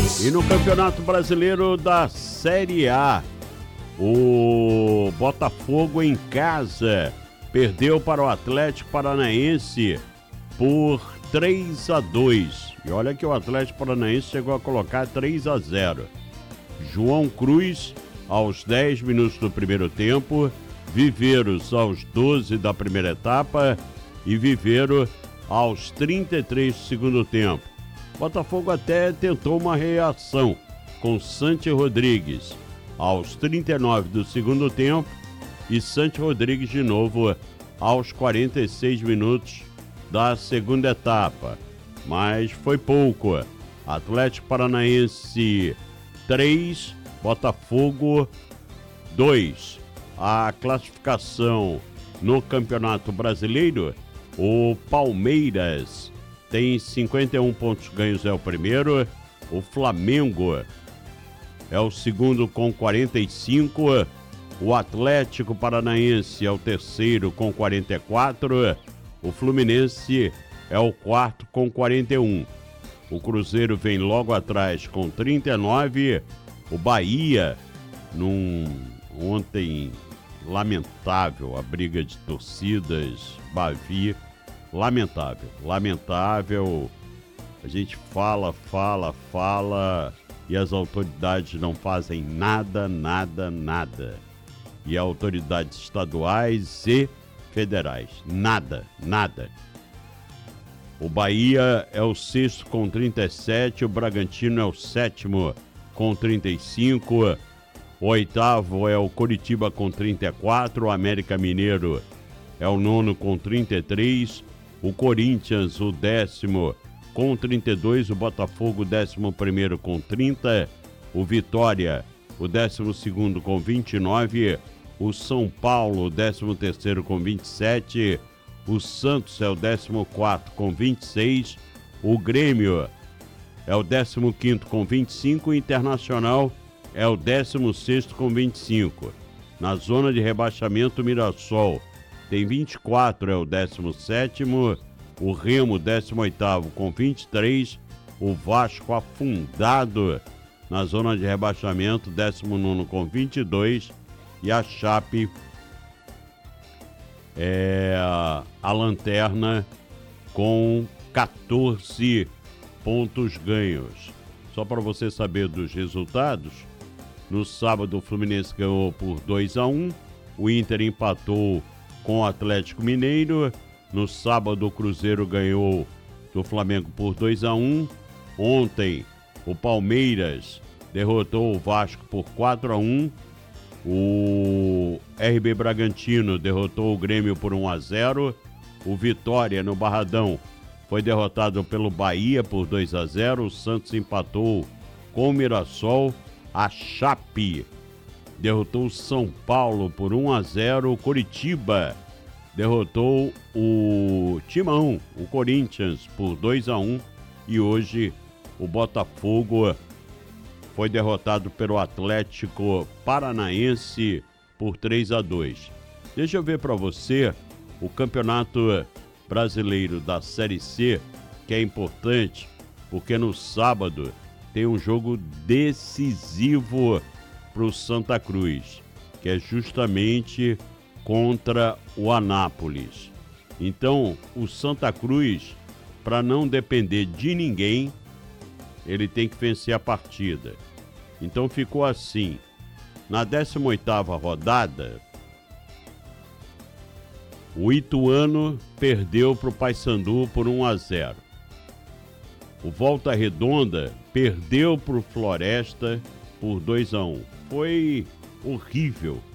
E no Campeonato Brasileiro da Série A, o Botafogo em casa perdeu para o Atlético Paranaense por 3-2. E olha que o Atlético Paranaense chegou a colocar 3-0. João Cruz aos 10 minutos do primeiro tempo, Viveiros aos 12 da primeira etapa e Viveiro aos 33 do segundo tempo. Botafogo até tentou uma reação com Santi Rodrigues aos 39 do segundo tempo e Santi Rodrigues de novo aos 46 minutos da segunda etapa. Mas foi pouco. Atlético Paranaense 3, Botafogo 2. A classificação no Campeonato Brasileiro, o Palmeiras tem 51 pontos ganhos, é o primeiro. O Flamengo é o segundo com 45. O Atlético Paranaense é o terceiro com 44. O Fluminense é o quarto com 41. O Cruzeiro vem logo atrás com 39. O Bahia, ontem lamentável a briga de torcidas, Bavi, lamentável. A gente fala e as autoridades não fazem nada. E autoridades estaduais e federais, nada. O Bahia é o sexto com 37, o Bragantino é o sétimo com 35, o oitavo é o Coritiba com 34, o América Mineiro é o nono com 33, o Corinthians o décimo com 32, o Botafogo o 11º com 30, o Vitória o 12º com 29, o São Paulo o 13º com 27, o Santos é o 14º com 26, o Grêmio é o 15º com 25, o Internacional é o 16º com 25. Na zona de rebaixamento, o Mirassol tem 24, é o 17º, o Remo 18º com 23, o Vasco afundado na zona de rebaixamento, 19º com 22, e a Chape é a lanterna com 14 pontos ganhos. Só para você saber dos resultados, no sábado o Fluminense ganhou por 2-1, o Inter empatou com o Atlético Mineiro, no sábado o Cruzeiro ganhou do Flamengo por 2-1, ontem o Palmeiras derrotou o Vasco por 4-1, o RB Bragantino derrotou o Grêmio por 1-0, o Vitória no Barradão foi derrotado pelo Bahia por 2-0, o Santos empatou com o Mirassol, a Chape derrotou o São Paulo por 1-0, o Coritiba derrotou o Timão, o Corinthians, por 2-1, e hoje o Botafogo foi derrotado pelo Atlético Paranaense por 3-2. Deixa eu ver para você o Campeonato Brasileiro da Série C, que é importante, porque no sábado tem um jogo decisivo para o Santa Cruz, que é justamente contra o Anápolis. Então, o Santa Cruz, para não depender de ninguém, ele tem que vencer a partida. Então ficou assim. Na 18ª rodada, o Ituano perdeu para o Paysandu por 1-0. O Volta Redonda perdeu para o Floresta por 2-1. Foi horrível